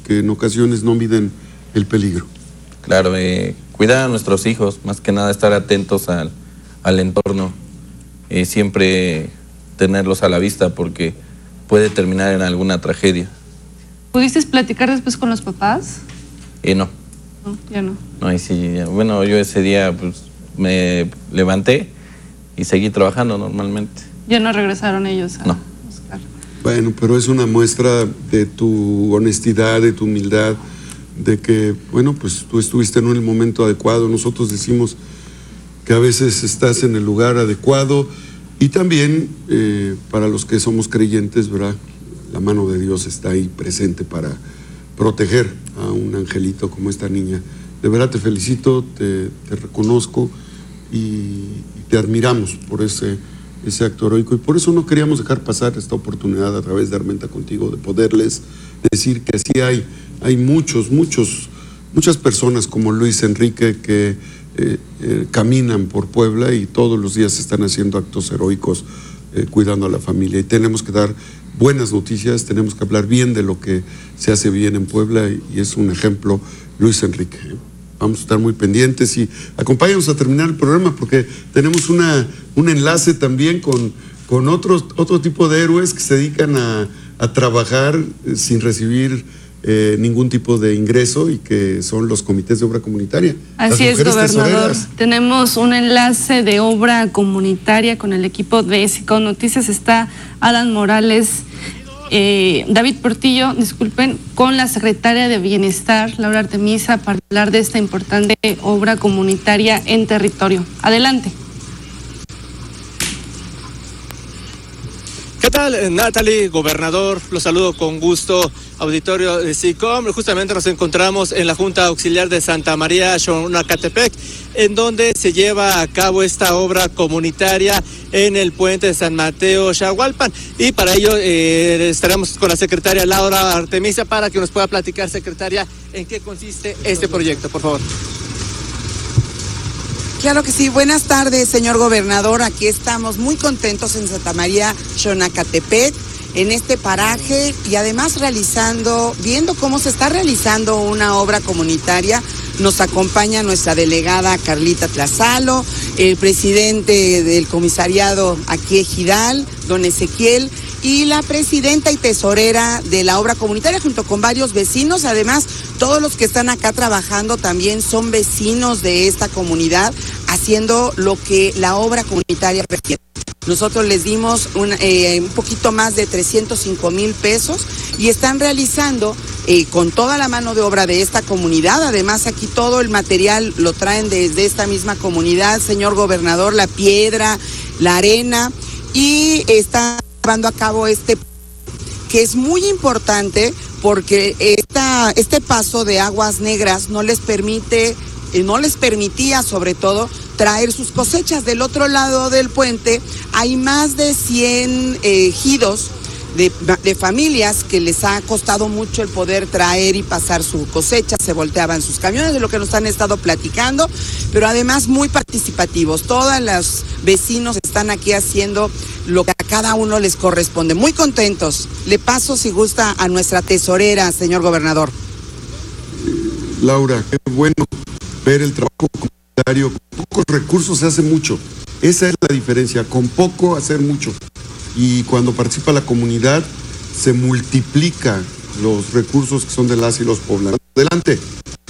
que en ocasiones no miden el peligro. Claro, cuidar a nuestros hijos, más que nada estar atentos al entorno, siempre tenerlos a la vista porque puede terminar en alguna tragedia. ¿Pudiste platicar después con los papás? No. No, ya no. No, y sí, bueno, yo ese día pues me levanté y seguí trabajando normalmente. ¿Ya no regresaron ellos a No. buscar? Bueno, pero es una muestra de tu honestidad, de tu humildad, de que, bueno, pues tú estuviste en el momento adecuado. Nosotros decimos que a veces estás en el lugar adecuado y también para los que somos creyentes, ¿verdad? La mano de Dios está ahí presente para proteger a un angelito como esta niña. De verdad te felicito, te reconozco y te admiramos por ese acto heroico, y por eso no queríamos dejar pasar esta oportunidad a través de Armenta Contigo de poderles decir que así hay muchas personas como Luis Enrique que caminan por Puebla y todos los días están haciendo actos heroicos cuidando a la familia, y tenemos que dar buenas noticias, tenemos que hablar bien de lo que se hace bien en Puebla, y es un ejemplo Luis Enrique. Vamos a estar muy pendientes y acompáñanos a terminar el programa porque tenemos un enlace también con otro tipo de héroes que se dedican a trabajar sin recibir ningún tipo de ingreso, y que son los comités de obra comunitaria. Así es, gobernador. Tenemos un enlace de obra comunitaria con el equipo de SICO Noticias. Está Alan Morales, David Portillo, disculpen, con la secretaria de Bienestar, Laura Artemisa, para hablar de esta importante obra comunitaria en territorio. Adelante. ¿Qué tal, Natalie, gobernador? Los saludo con gusto, auditorio de SICOM. Justamente nos encontramos en la Junta Auxiliar de Santa María Xonacatepec, en donde se lleva a cabo esta obra comunitaria en el puente de San Mateo Xahualpan. Y para ello estaremos con la secretaria Laura Artemisa para que nos pueda platicar, secretaria, en qué consiste este proyecto, por favor. Claro que sí. Buenas tardes, señor gobernador. Aquí estamos muy contentos en Santa María Xonacatepec, en este paraje, y además viendo cómo se está realizando una obra comunitaria. Nos acompaña nuestra delegada Carlita Tlazalo, el presidente del comisariado aquí ejidal, don Ezequiel, y la presidenta y tesorera de la obra comunitaria, junto con varios vecinos. Además, todos los que están acá trabajando también son vecinos de esta comunidad, haciendo lo que la obra comunitaria requiere. Nosotros les dimos un poquito más de 305,000 pesos y están realizando con toda la mano de obra de esta comunidad. Además, aquí todo el material lo traen desde esta misma comunidad, señor gobernador, la piedra, la arena, y está llevando a cabo que es muy importante porque este paso de aguas negras no les permitía sobre todo traer sus cosechas. Del otro lado del puente hay más de 100 ejidos de familias que les ha costado mucho el poder traer y pasar su cosecha. Se volteaban sus camiones, de lo que nos han estado platicando, pero además muy participativos. Todos los vecinos están aquí haciendo lo que a cada uno les corresponde. Muy contentos. Le paso, si gusta, a nuestra tesorera, señor gobernador. Laura, qué bueno ver el trabajo comunitario. Con pocos recursos se hace mucho. Esa es la diferencia, con poco hacer mucho. Y cuando participa la comunidad, se multiplican los recursos que son de las y los poblanos. Adelante.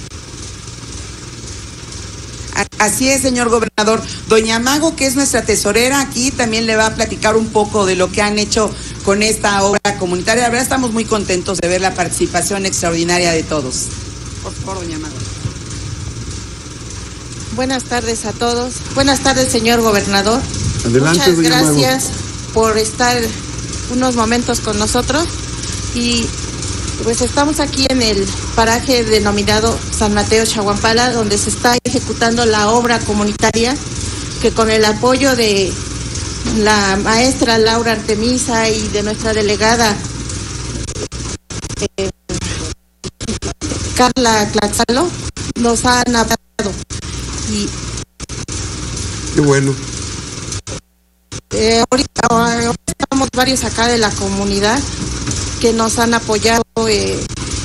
Así es, señor gobernador. Doña Mago, que es nuestra tesorera, aquí también le va a platicar un poco de lo que han hecho con esta obra comunitaria. La verdad, estamos muy contentos de ver la participación extraordinaria de todos. Por favor, doña Mago. Buenas tardes a todos. Buenas tardes, señor gobernador. Adelante, muchas gracias por estar unos momentos con nosotros. Y pues estamos aquí en el paraje denominado San Mateo Xahuampala, donde se está ejecutando la obra comunitaria, que con el apoyo de la maestra Laura Artemisa y de nuestra delegada Carla Tlazalo nos han apoyado. Y qué bueno. Ahorita estamos varios acá de la comunidad que nos han apoyado